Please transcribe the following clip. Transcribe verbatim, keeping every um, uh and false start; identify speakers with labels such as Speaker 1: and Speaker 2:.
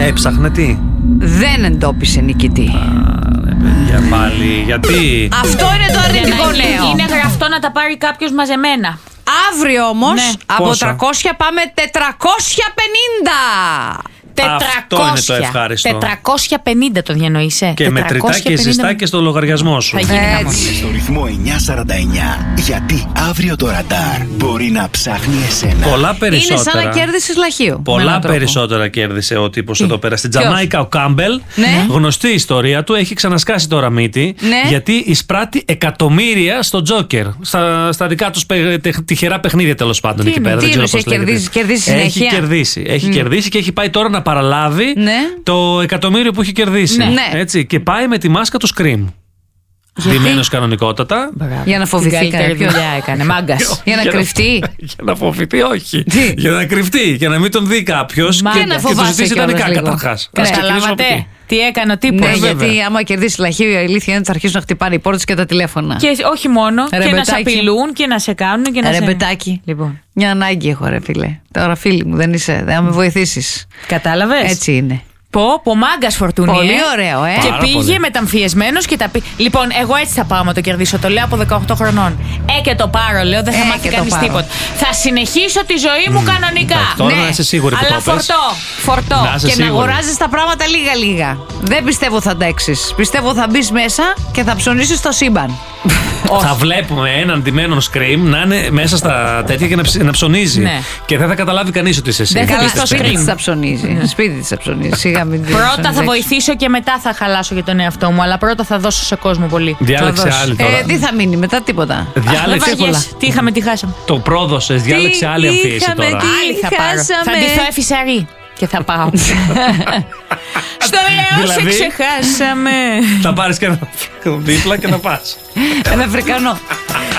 Speaker 1: έψαχνε τι?
Speaker 2: Δεν εντόπισε νικητή.
Speaker 1: Για πάλι, γιατί?
Speaker 2: Αυτό είναι το αρνητικό νέο.
Speaker 3: Είναι γραφτό να τα πάρει κάποιος μαζεμένα.
Speaker 2: Αύριο όμως,
Speaker 3: Ναι.
Speaker 2: από
Speaker 1: Πόσα?
Speaker 2: τριακόσια πάμε τετρακόσια πενήντα.
Speaker 1: Αυτό είναι το ευχάριστο.
Speaker 3: τετρακόσια πενήντα το διανοείσαι.
Speaker 1: Και μετρητά και ζεστά και στο λογαριασμό σου.
Speaker 3: Θα γίνει χαμός.
Speaker 2: Έτσι.
Speaker 4: Στο ρυθμό εννιακόσια σαράντα εννιά. Γιατί αύριο το ραντάρ μπορεί να ψάχνει εσένα.
Speaker 1: Πολλά
Speaker 2: Είναι
Speaker 1: περισσότερα.
Speaker 2: σαν να κέρδισες λαχείο. με
Speaker 1: Πολλά
Speaker 2: έναν τρόπο.
Speaker 1: περισσότερα κέρδισε ο τύπος εδώ πέρα. Στην
Speaker 2: Ποιος?
Speaker 1: Τζαμάικα ο Κάμπελ,
Speaker 2: Ναι.
Speaker 1: γνωστή η ιστορία του, έχει ξανασκάσει τώρα μύτη.
Speaker 2: Ναι.
Speaker 1: Γιατί εισπράττει εκατομμύρια στο Τζόκερ. Στα, στα δικά του τυχερά παιχνίδια τέλος πάντων εκεί
Speaker 2: είναι,
Speaker 1: πέρα.
Speaker 2: τι
Speaker 1: Δεν ξέρω
Speaker 2: εννοείς,
Speaker 1: πώς
Speaker 2: έχει
Speaker 1: λέγεται.
Speaker 2: κερδίσει- κερδίσει
Speaker 1: Έχει
Speaker 2: συνέχεια?
Speaker 1: κερδίσει. Έχει κερδίσει και έχει πάει τώρα να παραλάβει
Speaker 2: Ναι.
Speaker 1: το εκατομμύριο που έχει κερδίσει.
Speaker 2: Ναι.
Speaker 1: Έτσι, και πάει με τη μάσκα του Scream. Ντυμένος κανονικότατα.
Speaker 2: Για να φοβηθεί
Speaker 3: Την καλύτερη
Speaker 2: κάποιος.
Speaker 3: δουλειά έκανε. Μάγκας.
Speaker 2: Για να κρυφτεί.
Speaker 1: Για να φοβηθεί, όχι.
Speaker 2: Τι?
Speaker 1: Για να κρυφτεί, για να μην τον δει κάποιο
Speaker 3: Μα
Speaker 1: και,
Speaker 3: και να
Speaker 1: και του
Speaker 2: φοβάσαι
Speaker 1: ζητήσει
Speaker 2: κιόλας
Speaker 1: ιδανικά
Speaker 2: λίγο.
Speaker 1: καταρχάς.
Speaker 2: Ναι.
Speaker 1: Ας ξεκινήσουμε από
Speaker 3: Καταλάβατε
Speaker 1: εκεί.
Speaker 3: τι έκανε ο τύπος.
Speaker 2: Ναι,
Speaker 1: βέβαια.
Speaker 2: γιατί άμα κερδίσει λαχείο, η αλήθεια είναι ότι θα αρχίσουν να χτυπάνε οι πόρτες και τα τηλέφωνα.
Speaker 3: Και όχι μόνο,
Speaker 2: Ρε,
Speaker 3: και να σε
Speaker 2: μπετάκι.
Speaker 3: απειλούν και να σε κάνουν και να
Speaker 2: Ρε
Speaker 3: σε.
Speaker 2: μπετάκι.
Speaker 3: Λοιπόν.
Speaker 2: Μια ανάγκη έχω, ρε φίλε. Τώρα φίλη μου, δεν είσαι. Δεν θα με βοηθήσει.
Speaker 3: Κατάλαβες.
Speaker 2: Έτσι είναι.
Speaker 3: Πω, πω μάγκας Φορτούνη.
Speaker 2: Πολύ
Speaker 3: ε.
Speaker 2: ωραίο, ε.
Speaker 3: Και
Speaker 1: Πάρα
Speaker 3: πήγε
Speaker 1: πολύ.
Speaker 3: μεταμφιεσμένος και τα πει. Λοιπόν, εγώ έτσι θα πάω άμα το κερδίσω. Το λέω από δεκαοκτώ χρονών. Ε, και το πάρω, λέω, δεν θα
Speaker 2: Ε,
Speaker 3: μάθει
Speaker 2: και το
Speaker 3: κανείς
Speaker 2: πάρω.
Speaker 3: τίποτα. Θα συνεχίσω τη ζωή μου κανονικά.
Speaker 1: Εντάξει, τώρα να είσαι σίγουρη που
Speaker 3: Αλλά
Speaker 1: το πες.
Speaker 3: φορτώ. Φορτώ.
Speaker 1: Να είσαι
Speaker 2: Και να
Speaker 1: σίγουρη.
Speaker 2: αγοράζει τα πράγματα λίγα-λίγα. Δεν πιστεύω θα αντέξει. Πιστεύω θα μπει μέσα και θα ψωνίσει το σύμπαν.
Speaker 1: Θα βλέπουμε έναν ντυμένο Scream να είναι μέσα στα τέτοια και να, ψ- να ψωνίζει.
Speaker 3: Ναι.
Speaker 1: Και δεν θα καταλάβει κανείς ότι είσαι εσύ.
Speaker 3: Δεν θα
Speaker 2: Καλά,
Speaker 3: δεις το
Speaker 2: σπίτι
Speaker 3: Scream.
Speaker 2: τη θα ψωνίζει. Σπίτι τη θα ψωνίζει. Σιγά μην τη
Speaker 3: Πρώτα θα
Speaker 2: ψωνίζει έξω.
Speaker 3: βοηθήσω και μετά θα χαλάσω για τον εαυτό μου. Αλλά πρώτα θα δώσω σε κόσμο πολύ.
Speaker 1: Διάλεξε
Speaker 2: Θα δώσει.
Speaker 1: άλλη τώρα.
Speaker 2: Ε, τι θα μείνει μετά, τίποτα.
Speaker 3: Δεν
Speaker 1: Διάλεξε.
Speaker 3: βαριέσαι. Τι είχαμε, τι χάσαμε.
Speaker 1: Το πρόδωσες, διάλεξε άλλη
Speaker 2: Τι
Speaker 1: αμφίεση
Speaker 2: είχαμε,
Speaker 1: τώρα.
Speaker 2: τι-
Speaker 3: Άλλη θα πάρω.
Speaker 2: χάσαμε.
Speaker 3: Θα ντυθώ εφησαρή και θα πάω. Στο λέω, σε
Speaker 1: Δηλαδή?
Speaker 3: ξεχάσαμε.
Speaker 1: Θα πάρεις και ένα δίπλα και να πας.
Speaker 2: Ένα Αφρικανό.